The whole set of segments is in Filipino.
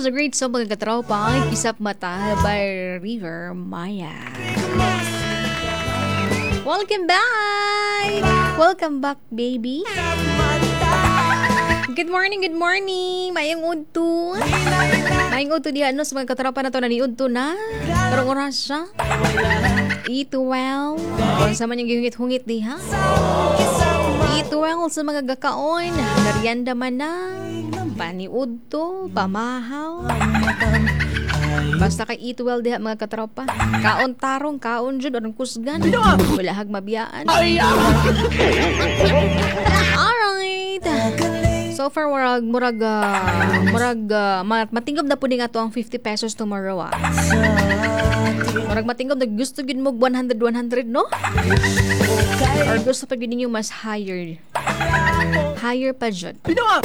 was a great song mga katropa. Kisap Mata by River Maya. Welcome back! Welcome back, baby. Good morning, good morning. Mayang udto. Mayang udto diha no sa mga katropa na to na niudto na. Karong oras siya. Eat well. Kung sa man yung gihungit-hungit diha. Eat well sa mga gakaon. Merienda man na. Paniudto, pamahaw. Basta kay eat well diha mga katropa. Kaon tarong, kaon jud anong kusgan. Wala hag mabiyaan. Alright. So far murag matinggob na pud nga to ang 50 pesos tomorrow ah. Murag matinggob na gusto gid mo 100 no? Or gusto pa gid ninyo mas higher. Higher pa jud.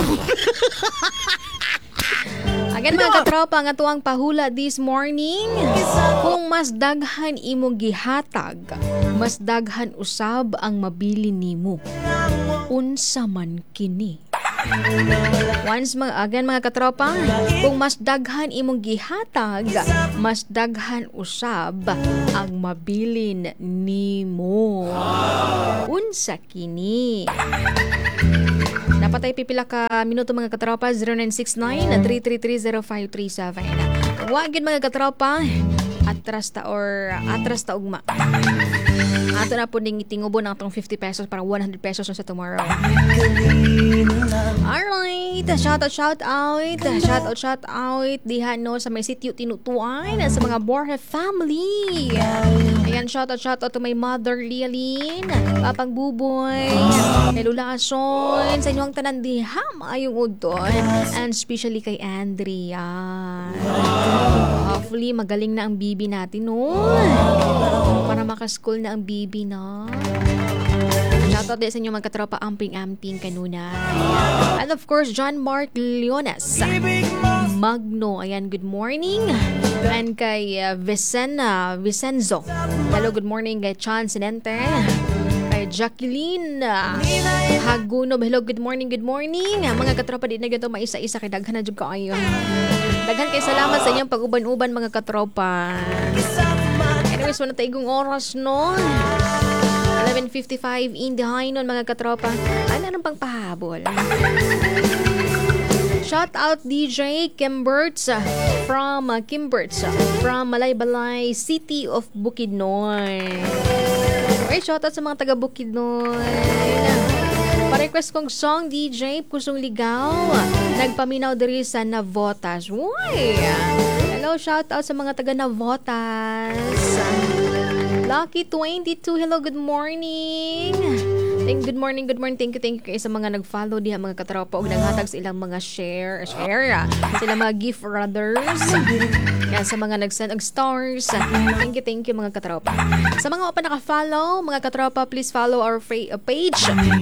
Again mga katropa, nga tuwang pahula this morning. Kung mas daghan imong gihatag, mas daghan usab ang mabili nimo. Unsa man kini. Again mga katropa, kung mas daghan imong gihatag, mas daghan usab ang mabilin nimo. Unsa kini. Napatay pipila ka minuto mga katropa. 0969-333-0537. Wagin mga katropa, atras ta ugma. Ato na po ding itingubo ng 50 pesos para 100 pesos sa tomorrow. Alright, shout out diha no sa may sitio tinutuan sa mga Borja family. Ayan, shout out to my mother Lialin, Papang Buboy, kay Lula Ason, sa inyong tanan diha maayong udton, and especially kay Andrea. Hopefully magaling na ang bibi natin no, para maka-school na ang bibi no. Shoutout din sa inyo mga katropa, amping-amping kanunay. And of course, John Mark Leones Magno, ayan, good morning. And kay Vicenzo, hello, good morning. Kay Chan Sinente, kay Jacqueline Hagunob, hello, good morning. Mga katropa, di na ganito maisa-isa kay daghan na jud kaayo. Daghan kay salamat sa inyong pag-uban-uban mga katropa. Anyways, wala taigong oras no. 11:55 in the high nun mga katropa. Ano nang pang pahabol? Shout out DJ Kimberts from Malaybalay City of Bukidnon. Okay, shout out sa mga taga Bukidnon. Pa-request kong song DJ Pusong Ligaw. Nagpaminaw diri sa Navotas. Uy! Hello, shout out sa mga taga Navotas. Lucky 22, hello, good morning. Good morning. Thank you kayo sa mga nag-follow diha mga katropa ug naghatag sa ilang mga share sila mga gift brothers. Yan sa mga nag-send og stars. Thank you mga katropa. Sa mga pa naka-follow, mga katropa, please follow our page.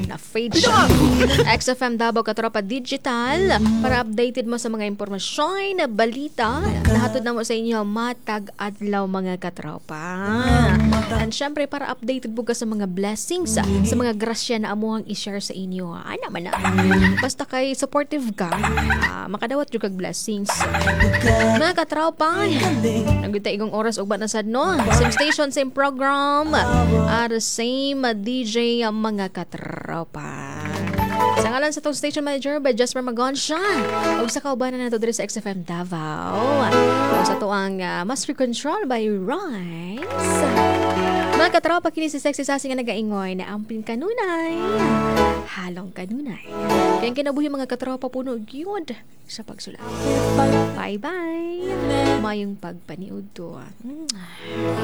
XFM Davao Katropa Digital para updated mo sa mga impormasyon na balita na hatod na mo sa inyo matag adlaw mga katropa. And syempre para updated po ka sa mga blessings, sa mga grasya na amuhang i-share sa inyo. Ana man na. Basta kay supportive ka, makadawat yung kag blessings. Mga katropa, nagita igong oras ug ba na sad no? Same station, same program, same DJ mga katropa. Sa ngalan sa tong station manager by Jasper Magonsha ug sa kaubanan nato diri sa XFM Davao. Ug sa tuang master control by Rice. Mga katropa, kini si Sexy Sassy nga nagaingoy na amping kanunay, halong kanunay. Kaya kinabuhi mga katropa puno gyud sa pagsulat. Bye-bye. Mayong pagpaniud to.